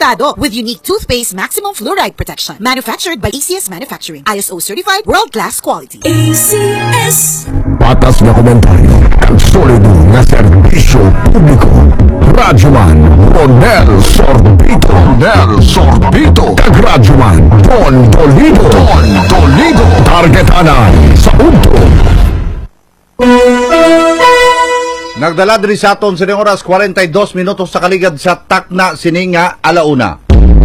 Frutado with unique toothpaste maximum fluoride protection. Manufactured by ACS Manufacturing. ISO certified world-class quality. ACS. Patas na komentaryo ang solido na serbisyo publiko. Radyoman Ronel Sorbito. Radyoman Don Tolido. Targetanan sa Udto. Nagdala diri sa aton sining oras 42 minutos sa kaligad sa takna sininga alauna.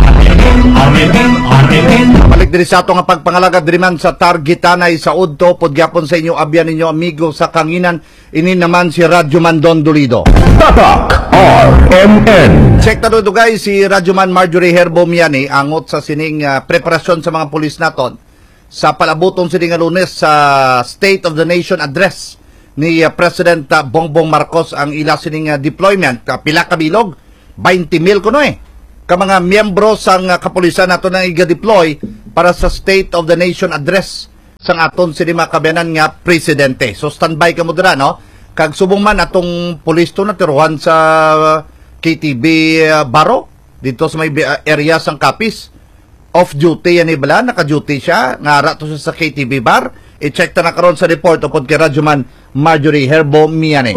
Balik diri sa ato nga pagpangalagad diri man sa targetanay sa Udto podgyapon sa inyo abyan ninyo amigo sa Kanginan ini naman si Radyoman Don Dolido. Tatak RMN. Check na doon guys si Radyoman Marjorie Herbo Miani angot sa sining preparasyon sa mga pulis naton sa palabuton sining Lunes sa State of the Nation Address ni President Bongbong Marcos ang ila sining deployment pila ka bilog 20,000 kuno ka mga miyembro sang kapulisan nato na iga-deploy para sa State of the Nation Address sang aton sining mga kabiyanan nga presidente. So standby ka mo dira no kag subong man atong pulis to na tiruhan sa KTB Baro dito sa may area sang Capiz. Off duty yan ibala, naka-duty siya, ngara to siya sa KTB Bar. I-check ta na karon sa report upod kay Radyoman Marjorie Herbo Miani.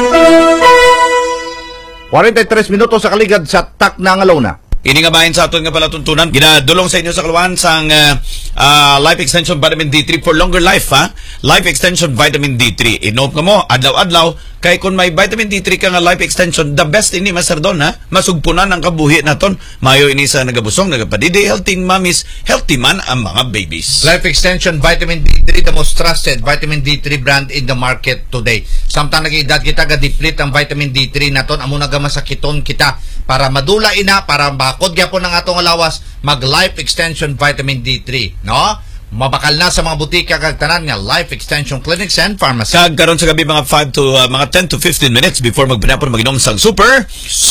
43 minutos sa kaligad sa takna nga Alauna. Ini nga bahin sa aton nga palatuntunan ginadulong sa inyo sa kaluan sang Life Extension Vitamin D3 for longer life ha. Life Extension Vitamin D3 inom ka mo adlaw-adlaw kay kung may vitamin D3 ka nga life extension the best ini Master Don ha. Masugpunan ang kabuhi naton. Mayo ini sa nagabusong nagapadidi healthy mommies healthy man ang mga babies. Life Extension Vitamin D3 the most trusted vitamin D3 brand in the market today. Samtang nag-edad kita ga-deplete ang vitamin D3 naton amo nagamasakiton kita para madula ina para bakod gyapon ang atong lawas mag Life Extension Vitamin D3 no mabakal na sa mga butika kag tanan nga Life Extension Clinics and Pharmacy. Kag karon sa gabi mga 10 to 15 minutes before magpinapon mag-inom sang Super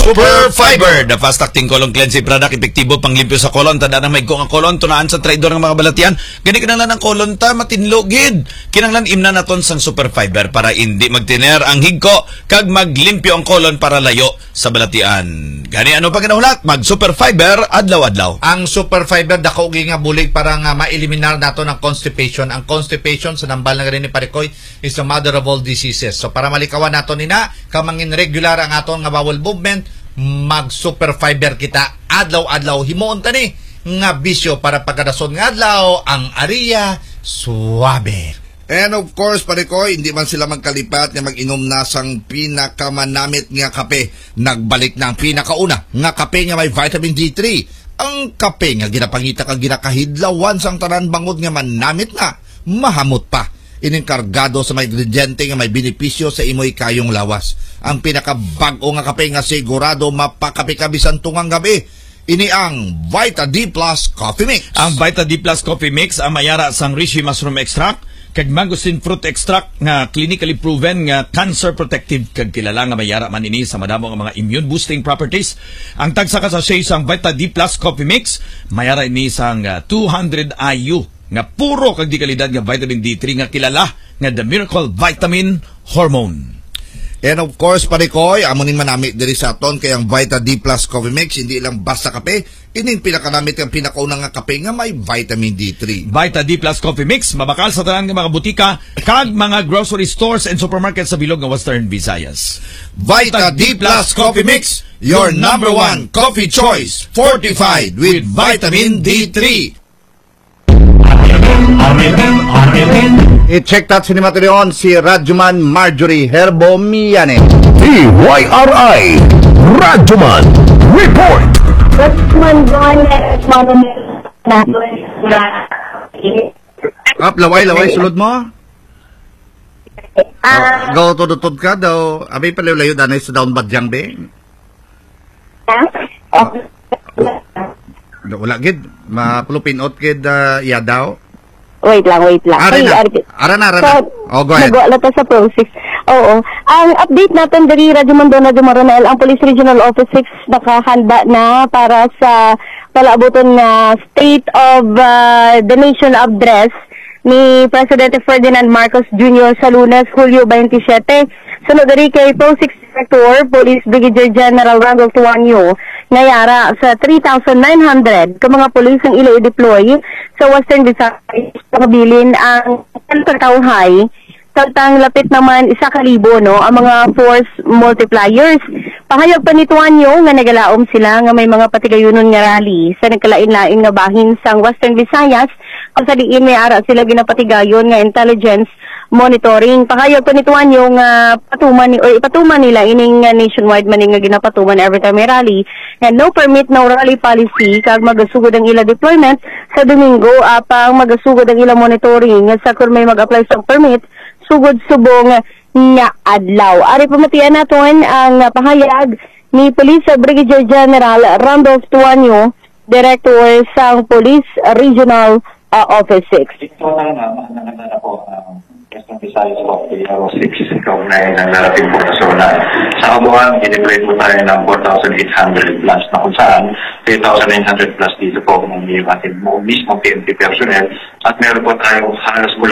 Fiber, the fast acting colon cleansing product, epektibo panglimpyo sa colon. Tanda na may ang colon tunaan sa traidor ng mga balatian. Gani kinahanglan ang colon ta matinlogid. Kinahanglan imna naton sang Super Fiber para hindi magtiner ang higko kag maglimpyo ang colon para layo sa balatian. Gani ano pa ginahulat? Mag Super Fiber adlaw-adlaw. Ang Super Fiber dako nga bulig para nga ma-eliminar nato ng constipation. Ang constipation sa nambal na rin ni Parikoy is the mother of all diseases. So para malikawan nato nina kamangin regular ang aton nga bowel movement mag Super Fiber kita adlaw-adlaw himuon tani nga bisyo para pagkadason nga adlaw ang ariya suabe. And of course, Parikoy, hindi man sila magkalipat nga mag-inom na sang pinakamanamit nga kape. Nagbalik na ang pinakauna nga kape nga may vitamin D3. Ang kape nga ginapangita kag ginakahidlawan sang tanan bangod nga manamit na, mahamot pa. Ining kargado sa may ingrediente nga may benepisyo sa imoy kayong lawas. Ang pinakabag-o nga kape nga sigurado mapakapi-kabisan tungang gabi. Ini ang Vita D Plus Coffee Mix. Ang Vita D Plus Coffee Mix ang mayara sang reishi mushroom extract kag mangosteen fruit extract nga clinically proven nga cancer protective kag kilala nga mayara man ini sa madamo nga mga immune boosting properties. Ang tagsa ka sa sang Vita D Plus Coffee Mix mayara ini sang 200 IU nga puro kag di kalidad nga vitamin D3 nga kilala nga the miracle vitamin hormone. And of course, Parikoy, amunin manamit diri sa aton kay ang Vita D Plus Coffee Mix hindi lang basta kape, ining pinakanamit ang pinakaunang nga kape nga may vitamin D3. Vita D Plus Coffee Mix mabakal sa tanan nga mga butika kag mga grocery stores and supermarkets sa bilog nga Western Visayas. Vita D Plus Coffee Mix, your number one coffee choice, fortified with vitamin D3. I-check that sinimaterion si Radyoman Marjorie Herbo Miani. TYRI Radyoman Report. Up, laway, sulod mo. Go tudod ka daw. Abi palayo-layo danay sa daon badyang be. Wala gid, mapulupinot gid iya daw. Wait lang. Arana. Oh, go ahead. Nagwala ta sa process. Oo. Ang update natin dari Radyo Mandona Dumaronel, ang Police Regional Office 6 nakahanda na para sa palaabuton na State of the Nation Address ni Presidente Ferdinand Marcos Jr. sa Lunes, Hulyo 27. Sunod dari kay Pro 6 Director, Police Brigadier General Randolph Tuanyo, ngayara sa 3,900 ka mga pulis ang ilo i-deploy sa Western Visayas pabilin ang Tauhay tagtang lapit naman 1,000 no ang mga force multipliers. Pahayag pa ni Tuanyo nga nagalaom sila nga may mga patigayunon nga rally sa nagkalain-lain nga bahin sang Western Visayas kung sa diin may ara sila ginapatigayon nga intelligence monitoring. Pahayag pa ni Tuanyo nga ipatuman nila ining nationwide maning nga ginapatuman every time may rally and no permit no rally policy kag magasugod ang ila deployment sa Domingo apang magasugod ang ila monitoring sa kung may mag-apply sa permit sugod subong nga adlaw. Ari pamatian naton ang pahayag ni Police Brigadier General Randolph Tuanyo, Director sang Police Regional Office 6. Ito na po Western Visayas po, PRO 6, kaugnay ng narating po na zona. Sa kabuuan, in-equate po tayo ng 4,800 plus na kung saan 3,900 plus dito po ng ating mismo PNP personnel at meron po tayong halos mula